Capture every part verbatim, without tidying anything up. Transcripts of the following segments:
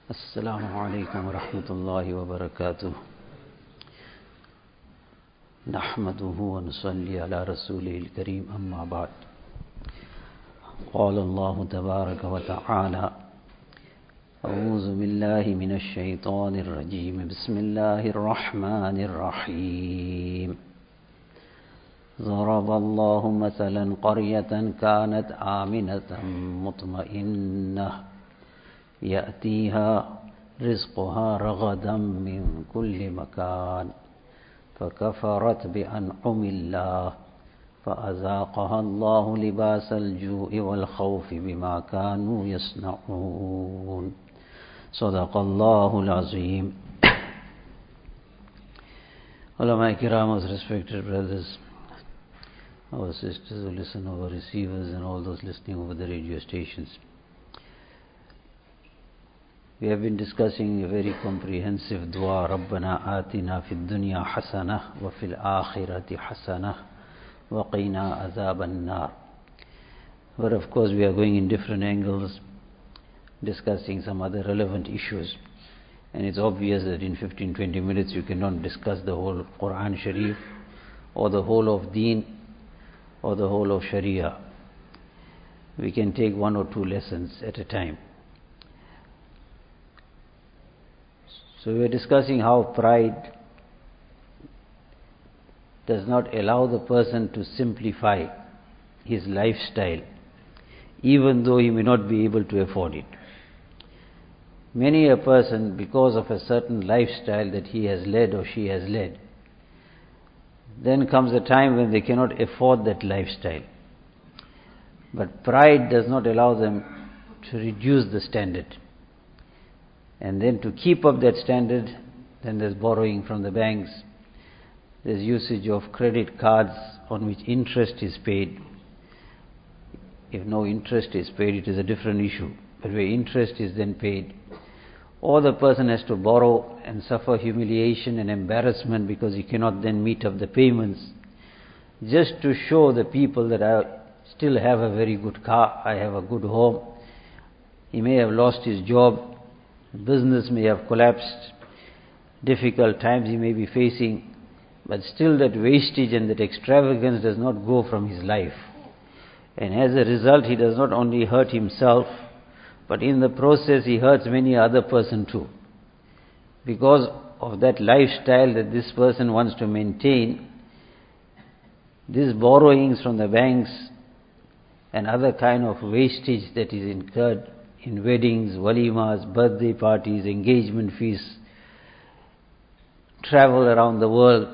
السلام عليكم ورحمة الله وبركاته. نحمده ونصلي على رسوله الكريم، أما بعد. قال الله تبارك وتعالى: أعوذ بالله من الشيطان الرجيم، بسم الله الرحمن الرحيم. ضرب الله مثلا قرية كانت آمنة مطمئنة يأتيها رزقها رغدا من كل مكان فكفرت بأنعم الله فأذاقها الله لباس الجوع والخوف بما كانوا يصنعون. صدق الله العظيم. Ulama Kiram, respected brothers, our sisters who listen over receivers, and all those listening over the radio stations. We have been discussing a very comprehensive dua, Rabbana atina fid dunya hasanah wa fil akhirati hasanah wa qina azaban nar. But of course we are going in different angles, discussing some other relevant issues. And it's obvious that in fifteen to twenty minutes you cannot discuss the whole Quran Sharif, or the whole of Deen, or the whole of Sharia. We can take one or two lessons at a time. So we are discussing how pride does not allow the person to simplify his lifestyle, even though he may not be able to afford it. Many a person, because of a certain lifestyle that he has led or she has led, then comes a time when they cannot afford that lifestyle. But pride does not allow them to reduce the standard. And then to keep up that standard, then there's borrowing from the banks, there's usage of credit cards on which interest is paid. If no interest is paid, it is a different issue. But where interest is then paid, or the person has to borrow and suffer humiliation and embarrassment because he cannot then meet up the payments, just to show the people that I still have a very good car, I have a good home. He may have lost his job, business may have collapsed, difficult times he may be facing, but still that wastage and that extravagance does not go from his life. And as a result, he does not only hurt himself, but in the process he hurts many other person too. Because of that lifestyle that this person wants to maintain, these borrowings from the banks and other kind of wastage that is incurred in weddings, walimas, birthday parties, engagement fees, travel around the world,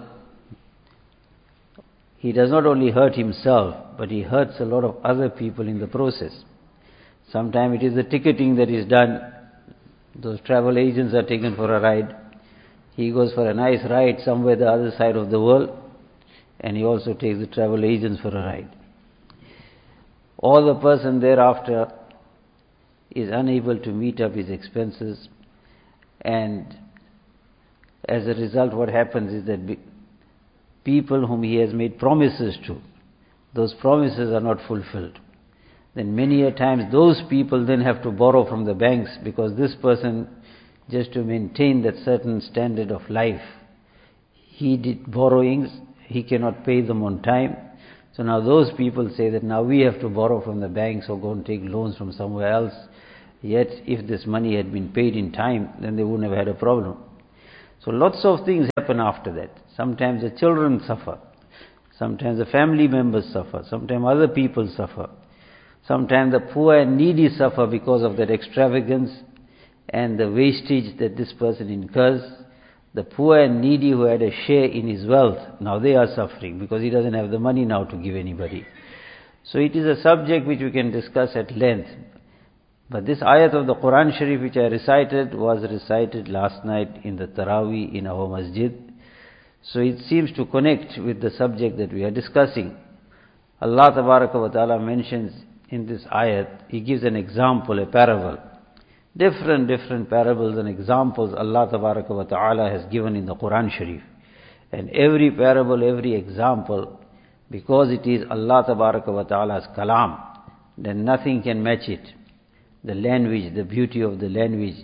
he does not only hurt himself, but he hurts a lot of other people in the process. Sometimes it is the ticketing that is done. Those travel agents are taken for a ride. He goes for a nice ride somewhere the other side of the world, and he also takes the travel agents for a ride. Or the person thereafter is unable to meet up his expenses, and as a result what happens is that people whom he has made promises to, those promises are not fulfilled. Then many a times those people then have to borrow from the banks, because this person, just to maintain that certain standard of life, he did borrowings, he cannot pay them on time. So now those people say that now we have to borrow from the banks or go and take loans from somewhere else. Yet if this money had been paid in time, then they wouldn't have had a problem. So lots of things happen after that. Sometimes the children suffer, sometimes the family members suffer, sometimes other people suffer. Sometimes the poor and needy suffer because of that extravagance and the wastage that this person incurs. The poor and needy who had a share in his wealth, now they are suffering because he doesn't have the money now to give anybody. So it is a subject which we can discuss at length. But this ayat of the Quran Sharif which I recited was recited last night in the Taraweeh in our masjid. So it seems to connect with the subject that we are discussing. Allah Tabaraka wa Ta'ala mentions in this ayat, He gives an example, a parable. Different, different parables and examples Allah Tabaraka wa Ta'ala has given in the Quran Sharif. And every parable, every example, because it is Allah Tabaraka wa Ta'ala's kalam, then nothing can match it. The language, the beauty of the language,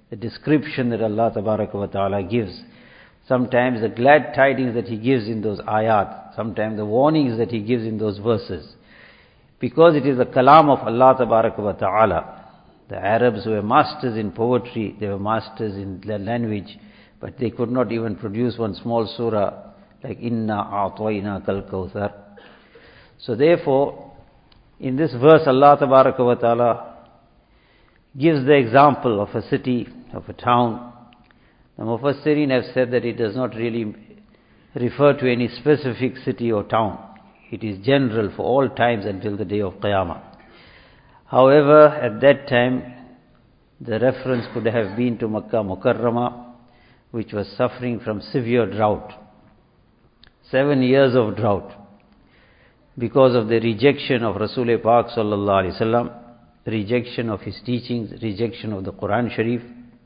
the description that Allah Tabaraka wa Ta'ala gives. Sometimes the glad tidings that He gives in those ayat, sometimes the warnings that He gives in those verses. Because it is the kalam of Allah Tabaraka wa Ta'ala. The Arabs were masters in poetry, they were masters in their language, but they could not even produce one small surah like Inna A'tayna Kal Kawthar. So therefore, in this verse Allah Tabaraka wa Ta'ala gives the example of a city, of a town. The Mufassirin have said that it does not really refer to any specific city or town. It is general for all times until the day of Qiyamah. However, at that time, the reference could have been to Makkah Mukarramah, which was suffering from severe drought. Seven years of drought. Because of the rejection of Rasul Pak Sallallahu Alaihi Wasallam, rejection of his teachings, rejection of the Quran Sharif.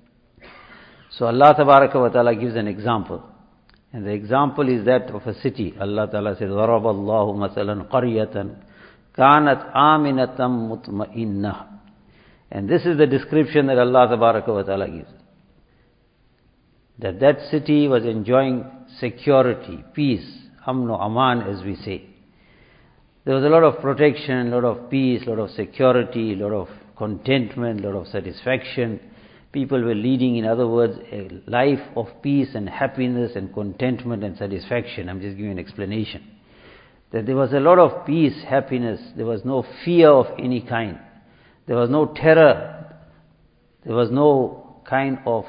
So Allah Tabaraka wa Ta'ala gives an example. And the example is that of a city. Allah Ta'ala says, ضَرَبَ اللَّهُ مَثَلًا قَرْيَةً كَانَتْ آمِنَةً مُطْمَئِنَّةً. And this is the description that Allah Tabaraka wa Ta'ala gives. That that city was enjoying security, peace, amno aman as we say. There was a lot of protection, a lot of peace, a lot of security, a lot of contentment, a lot of satisfaction. People were leading, in other words, a life of peace and happiness and contentment and satisfaction. I'm just giving an explanation. That there was a lot of peace, happiness. There was no fear of any kind. There was no terror. There was no kind of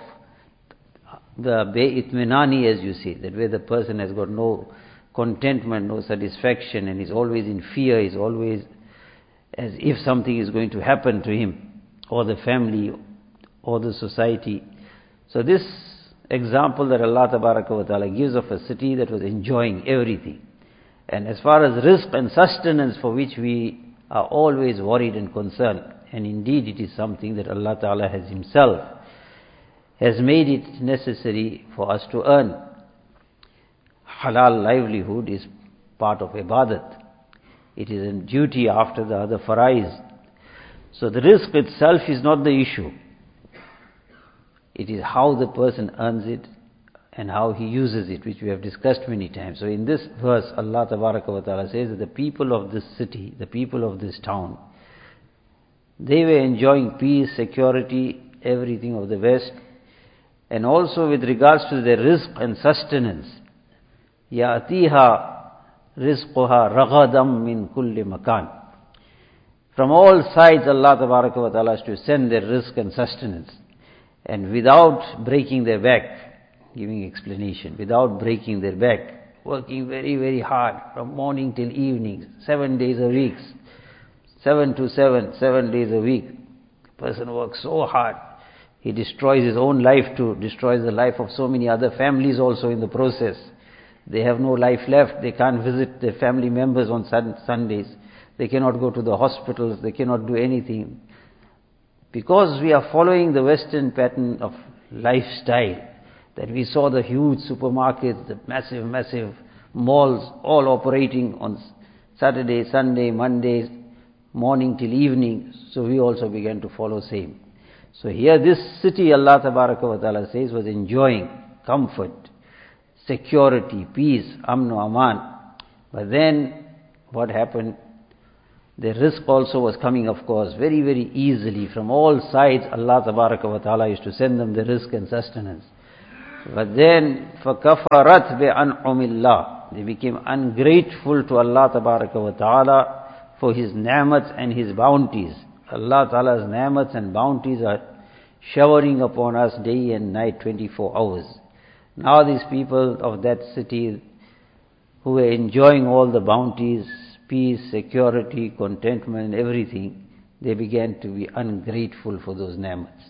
the be-itminani, as you say, that where the person has got no contentment, no satisfaction, and is always in fear, is always as if something is going to happen to him, or the family, or the society. So this example that Allah Tabaraka wa Ta'ala gives of a city that was enjoying everything. And as far as rizq and sustenance, for which we are always worried and concerned, and indeed it is something that Allah Ta'ala has Himself has made it necessary for us to earn. Halal livelihood is part of ibadat. It is a duty after the other farais. So the rizq itself is not the issue. It is how the person earns it and how he uses it, which we have discussed many times. So in this verse, Allah Tabaraka wa Ta'ala says that the people of this city, the people of this town, they were enjoying peace, security, everything of the best. And also with regards to their rizq and sustenance, يَأْتِيهَا رِزْقُهَا رَغَدًا مِنْ كُلِّ مَكَانٍ. From all sides, Allah Tabaraka wa Ta'ala is to send their rizq and sustenance. And without breaking their back, giving explanation, without breaking their back, working very, very hard from morning till evening, seven days a week, seven to seven, seven days a week. The person works so hard. He destroys his own life too, destroys the life of so many other families also in the process. They have no life left. They can't visit their family members on Sundays. They cannot go to the hospitals. They cannot do anything. Because we are following the Western pattern of lifestyle, that we saw the huge supermarkets, the massive, massive malls, all operating on Saturday, Sunday, Mondays, morning till evening. So we also began to follow same. So here this city, Allah Tabaraka wa Ta'ala says, was enjoying comfort, security, peace, amno aman. But then what happened? The rizq also was coming, of course, very, very easily. From all sides, Allah Tabaraka wa Ta'ala used to send them the rizq and sustenance. But then, فَكَفَرَتْ بِأَنْعُمِ اللَّهِ. They became ungrateful to Allah Tabaraka wa Ta'ala for His ni'mats and His bounties. Allah Ta'ala's ni'mats and bounties are showering upon us day and night, twenty-four hours. Now these people of that city who were enjoying all the bounties, peace, security, contentment, everything, they began to be ungrateful for those ni'mats.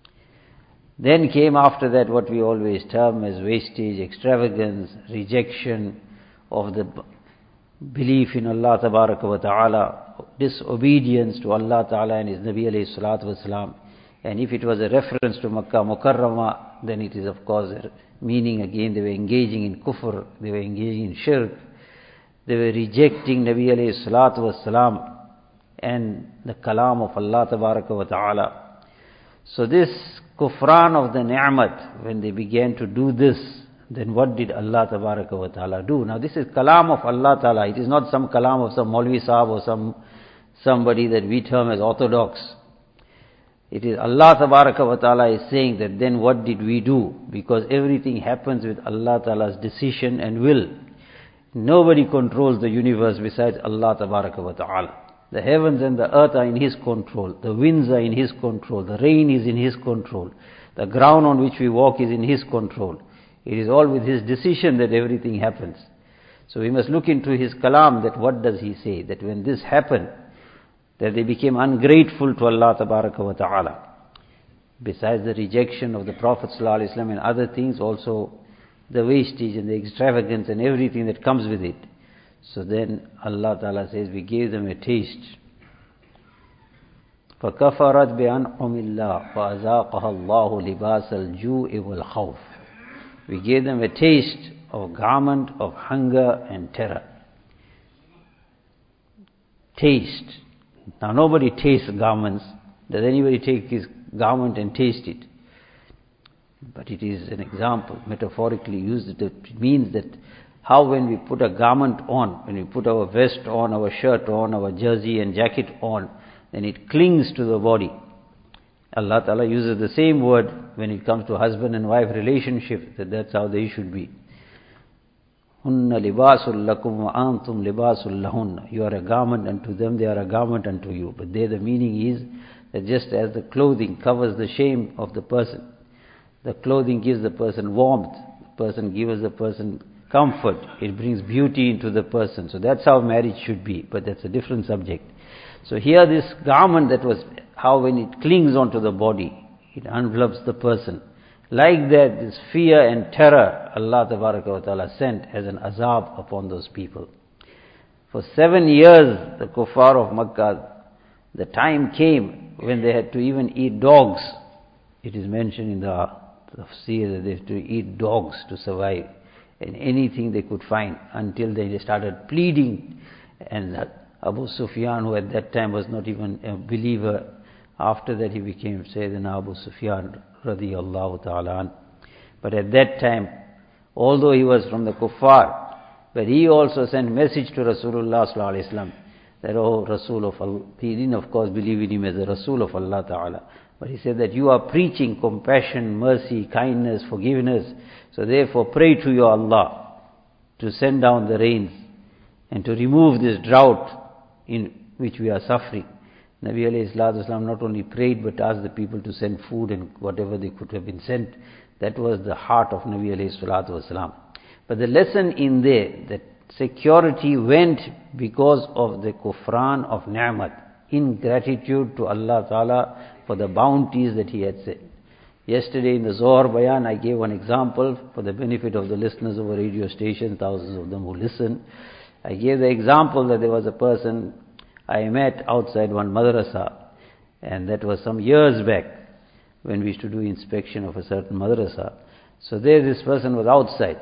Then came after that what we always term as wastage, extravagance, rejection of the belief in Allah Tabaraka wa Ta'ala, disobedience to Allah Ta'ala and His Nabi alayhi salatu wasalam. And if it was a reference to Makkah Mukarramah, then it is of course meaning again they were engaging in kufr, they were engaging in shirk, they were rejecting Nabi alayhi salatu wasalam and the kalam of Allah Tabaraka wa Ta'ala. So this kufran of the ni'mat, when they began to do this, then what did Allah Tabaraka wa Ta'ala do? Now this is kalam of Allah Ta'ala. It is not some kalam of some Maulvi Sahib or some somebody that we term as orthodox. It is Allah Tabaraka wa Ta'ala is saying that then what did we do? Because everything happens with Allah Ta'ala's decision and will. Nobody controls the universe besides Allah Tabaraka wa Ta'ala. The heavens and the earth are in His control. The winds are in His control. The rain is in His control. The ground on which we walk is in His control. It is all with His decision that everything happens. So we must look into His kalam, that what does He say? That when this happened, that they became ungrateful to Allah Tabaraka wa Ta'ala. Besides the rejection of the Prophet Sallallahu Alaihi Wasallam and other things, also the wastage and the extravagance and everything that comes with it. So then Allah Ta'ala says, we gave them a taste. فَكَفَرَتْ بِأَنْعُمِ اللَّهِ فَأَذَاقَهَا اللَّهُ لِبَاسَ الْجُوءِ وَالْخَوْفِ. We gave them a taste of garment of hunger and terror. Taste. Now nobody tastes garments. Does anybody take his garment and taste it? But it is an example, metaphorically used. It means that how when we put a garment on, when we put our vest on, our shirt on, our jersey and jacket on, then it clings to the body. Allah Ta'ala uses the same word when it comes to husband and wife relationship, that that's how they should be. Hunna libasul lakum wa antum libasul lahunna. You are a garment unto them, they are a garment unto you. But there the meaning is that just as the clothing covers the shame of the person, the clothing gives the person warmth, the person gives the person comfort, it brings beauty into the person. So that's how marriage should be, but that's a different subject. So here this garment, that was how when it clings onto the body, it envelops the person. Like that, this fear and terror Allah Tabaraka wa Ta'ala sent as an azab upon those people. For seven years, the kuffar of Makkah, the time came when they had to even eat dogs. It is mentioned in the tafsir that they had to eat dogs to survive, and anything they could find, until they started pleading. And Abu Sufyan, who at that time was not even a believer, after that he became Sayyidina Abu Sufyan radiyallahu ta'ala an. But at that time, although he was from the kuffar, but he also sent message to Rasulullah sallallahu alaihi wasallam that, oh Rasul of Allah, he didn't of course believe in him as a Rasul of Allah Ta'ala, but he said that you are preaching compassion, mercy, kindness, forgiveness, so therefore pray to your Allah to send down the rains and to remove this drought in which we are suffering. Nabi alayhi salatu wasalam not only prayed but asked the people to send food and whatever they could have been sent. That was the heart of Nabi alayhi salatu wasalam. But the lesson in there, that security went because of the kufran of ni'mat, ingratitude to Allah Ta'ala for the bounties that He had sent. Yesterday in the Zohar Bayan, I gave one example for the benefit of the listeners of a radio station, thousands of them who listen. I gave the example that there was a person I met outside one madrasa, and that was some years back when we used to do inspection of a certain madrasa. So there this person was outside,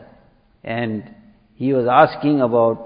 and he was asking about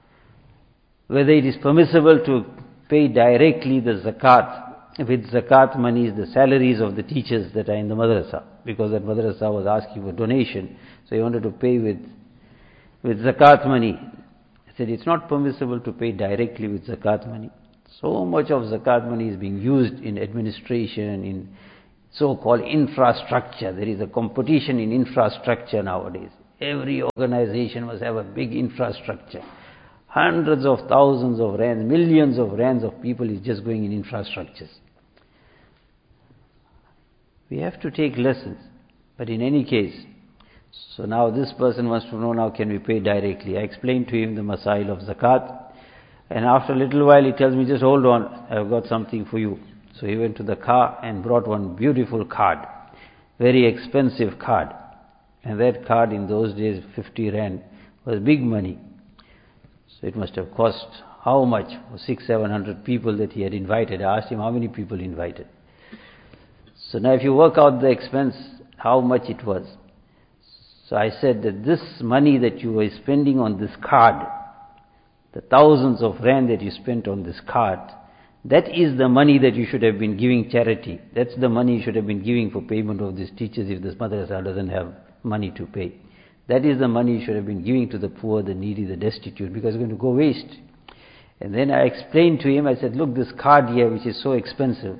whether it is permissible to pay directly the zakat, with zakat money is the salaries of the teachers that are in the madrasa, because that madrasa was asking for donation, so he wanted to pay with, with zakat money. I said, it's not permissible to pay directly with zakat money. So much of zakat money is being used in administration, in so-called infrastructure. There is a competition in infrastructure nowadays. Every organization must have a big infrastructure. Hundreds of thousands of rands, millions of rands of people is just going in infrastructures. We have to take lessons. But in any case, so now this person wants to know, now can we pay directly? I explained to him the masail of zakat, and after a little while he tells me, just hold on, I've got something for you. So he went to the car and brought one beautiful card, very expensive card. And that card in those days, fifty rand, was big money. So it must have cost how much? For six, seven hundred people that he had invited. I asked him how many people he invited. So now if you work out the expense, how much it was. So I said that this money that you were spending on this card, the thousands of rand that you spent on this card, That is the money that you should have been giving charity. That's the money you should have been giving for payment of these teachers if this madrasa doesn't have money to pay. That is the money you should have been giving to the poor, the needy, the destitute, because it's going to go waste. And then I explained to him, I said, look, this card here, which is so expensive,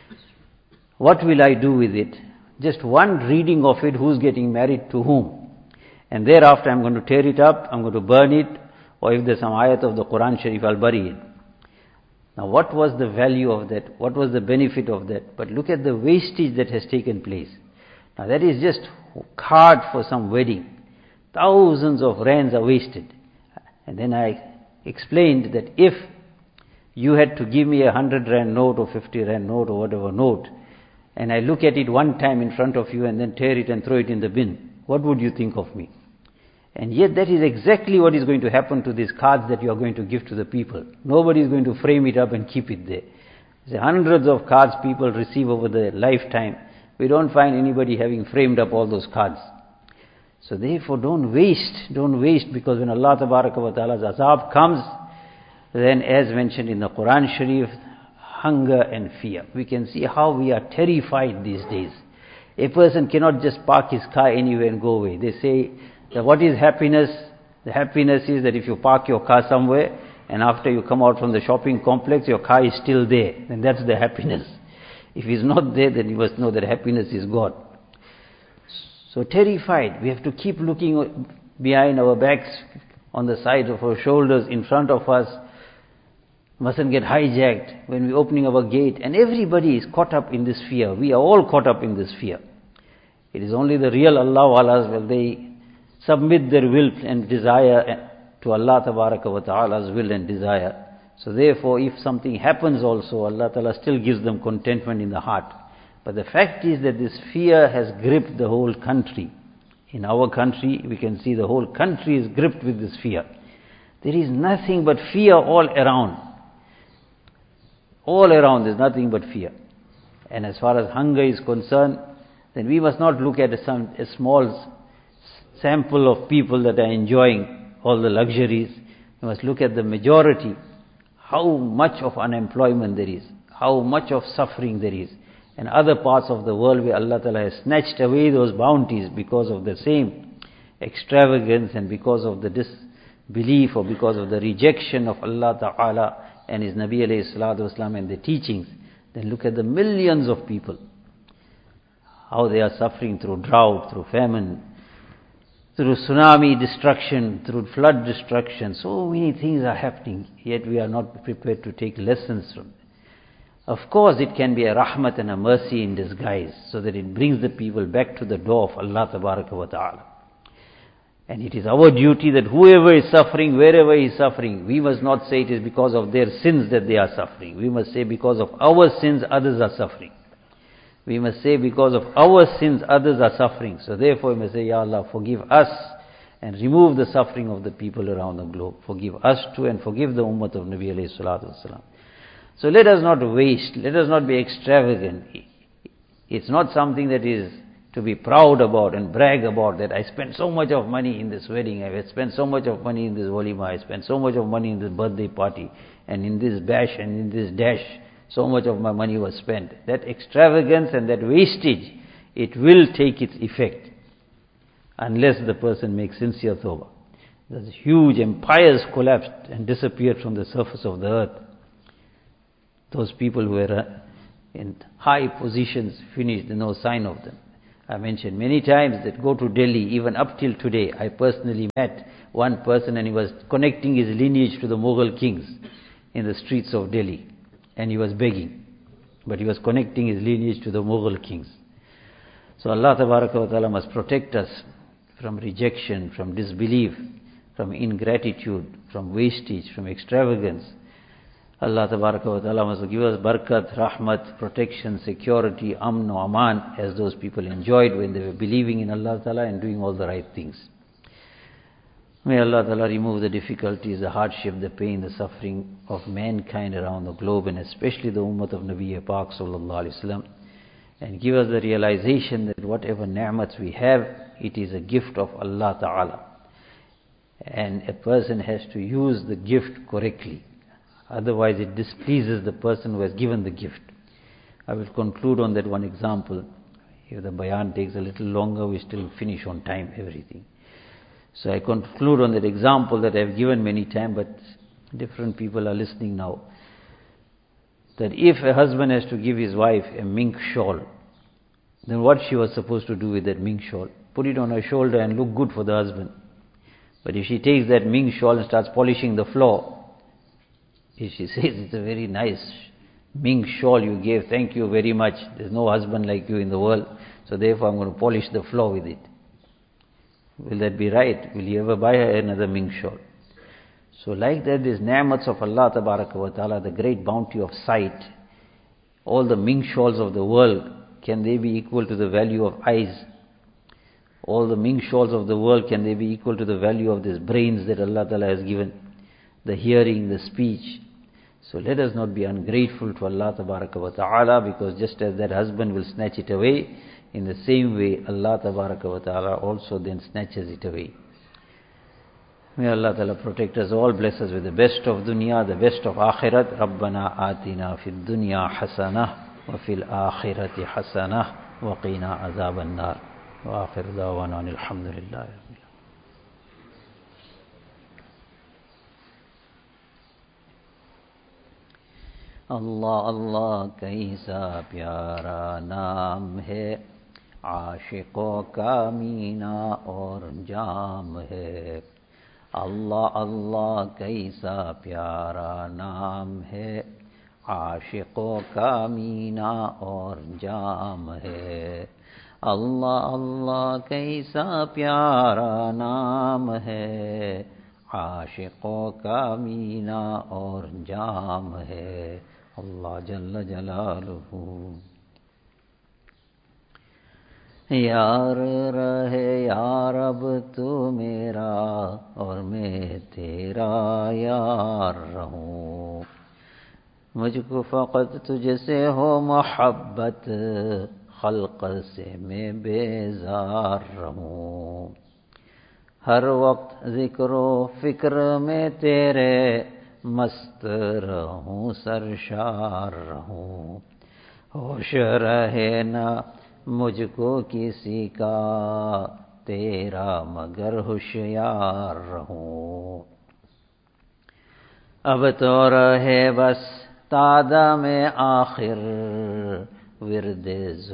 what will I do with it? Just one reading of it, who's getting married to whom? And thereafter I'm going to tear it up, I'm going to burn it, or if there's some ayat of the Quran Sharif, I'll bury it. Now what was the value of that? What was the benefit of that? But look at the wastage that has taken place. Now that is just card for some wedding. Thousands of rands are wasted. And then I explained that if you had to give me a hundred rand note or fifty rand note or whatever note, and I look at it one time in front of you and then tear it and throw it in the bin, what would you think of me? And yet that is exactly what is going to happen to these cards that you are going to give to the people. Nobody is going to frame it up and keep it there. There are hundreds of cards people receive over their lifetime. We don't find anybody having framed up all those cards. So therefore don't waste, don't waste, because when Allah Tabaraka wa Ta'ala's azab comes, then as mentioned in the Quran Sharif, hunger and fear. We can see how we are terrified these days. A person cannot just park his car anywhere and go away. They say that what is happiness? The happiness is that if you park your car somewhere and after you come out from the shopping complex, your car is still there. Then that's the happiness. If it's not there, then you must know that happiness is God. So terrified, we have to keep looking behind our backs, on the sides of our shoulders, in front of us. Mustn't get hijacked when we're opening our gate. And everybody is caught up in this fear. We are all caught up in this fear. It is only the real Allah walas, well, they submit their will and desire to Allah Tabaraka wa Ta'ala's will and desire. So therefore, if something happens also, Allah Ta'ala still gives them contentment in the heart. But the fact is that this fear has gripped the whole country. In our country, we can see the whole country is gripped with this fear. There is nothing but fear all around. All around there's nothing but fear. And as far as hunger is concerned, then we must not look at a, some, a small sample of people that are enjoying all the luxuries. We must look at the majority, how much of unemployment there is, how much of suffering there is. And other parts of the world where Allah Ta'ala has snatched away those bounties because of the same extravagance and because of the disbelief or because of the rejection of Allah Ta'ala and His Nabi alayhi salatu wasalam and the teachings. Then look at the millions of people, how they are suffering through drought, through famine, through tsunami destruction, through flood destruction. So many things are happening, yet we are not prepared to take lessons from it. Of course, it can be a rahmat and a mercy in disguise, so that it brings the people back to the door of Allah Tabaraka wa Ta'ala. And it is our duty that whoever is suffering, wherever he is suffering, we must not say it is because of their sins that they are suffering. We must say because of our sins others are suffering. We must say because of our sins others are suffering. So therefore we must say, Ya Allah, forgive us and remove the suffering of the people around the globe. Forgive us too and forgive the ummah of Nabi alayhi salatu wasalam. So let us not waste, let us not be extravagant. It's not something that is to be proud about and brag about, that I spent so much of money in this wedding, I spent so much of money in this walima, I spent so much of money in this birthday party, and in this bash and in this dash, so much of my money was spent. That extravagance and that wastage, it will take its effect unless the person makes sincere tawbah. Those huge empires collapsed and disappeared from the surface of the earth. Those people who were in high positions finished, no sign of them. I mentioned many times that go to Delhi, even up till today, I personally met one person and he was connecting his lineage to the Mughal kings in the streets of Delhi. And he was begging, but he was connecting his lineage to the Mughal kings. So Allah Tabaraka wa Ta'ala must protect us from rejection, from disbelief, from ingratitude, from wastage, from extravagance. Allah Tabaraka wa Ta'ala must give us barakat, rahmat, protection, security, amn wa aman, as those people enjoyed when they were believing in Allah Ta'ala and doing all the right things. May Allah Ta'ala remove the difficulties, the hardship, the pain, the suffering of mankind around the globe, and especially the ummah of Nabi Pak Sallallahu Alaihi Wasallam, and give us the realization that whatever ni'mats we have, it is a gift of Allah Ta'ala. And a person has to use the gift correctly. Otherwise it displeases the person who has given the gift. I will conclude on that one example. If the bayan takes a little longer, we still finish on time everything. So I conclude on that example that I have given many times, but different people are listening now. That if a husband has to give his wife a mink shawl, then what she was supposed to do with that mink shawl? Put it on her shoulder and look good for the husband. But if she takes that mink shawl and starts polishing the floor, if she says, it's a very nice mink shawl you gave, thank you very much, there's no husband like you in the world, so therefore I'm going to polish the floor with it. Will that be right? Will he ever buy her another mink shawl? So like that, these ni'mats of Allah Tabaraka wa Ta'ala, the great bounty of sight, all the mink shawls of the world, can they be equal to the value of eyes? All the mink shawls of the world, can they be equal to the value of these brains that Allah Ta'ala has given? The hearing, the speech. So let us not be ungrateful to Allah Tabaraka wa Ta'ala, because just as that husband will snatch it away, in the same way Allah Tabaraka wa Ta'ala also then snatches it away. May Allah Ta'ala protect us all, bless us with the best of dunya, the best of akhirat. Rabbana atina fid dunya hasanah wa fil akhirati hasanah wa qina azaban nar. Wa akhir da'wana alhamdulillah. اللہ اللہ کیسا پیارا نام ہے، عاشقوں کا مینا اور جام ہے. اللہ اللہ کیسا پیارا نام ہے، عاشقوں کا مینا اور جام ہے. اللہ اللہ کیسا پیارا نام ہے، عاشقوں کا مینا اور جام ہے. اللہ جل جلالہ. یار رہے یا رب تو میرا اور میں تیرا یار رہوں. مجھ کو فقط تجھ سے ہو محبت، خلق سے میں بیزار رہوں. ہر وقت ذکر و فکر میں تیرے مست رہوں، سرشار رہوں. ہوش رہے نہ مجھ کو کسی کا، تیرا مگر ہوشیار رہوں. اب تو رہے بس تادہ میں آخر ورد